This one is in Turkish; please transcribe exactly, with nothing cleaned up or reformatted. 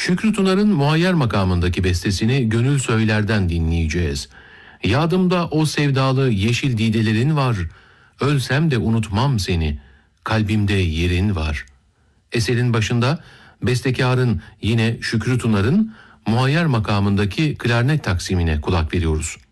Şükrü Tunar'ın Muayyer makamındaki bestesini Gönül Söyler'den dinleyeceğiz. Yadımda o sevdalı yeşil didelerin var, ölsem de unutmam seni, kalbimde yerin var. Eserin başında bestekarın yine Şükrü Tunar'ın Muayyer makamındaki klarnet taksimine kulak veriyoruz.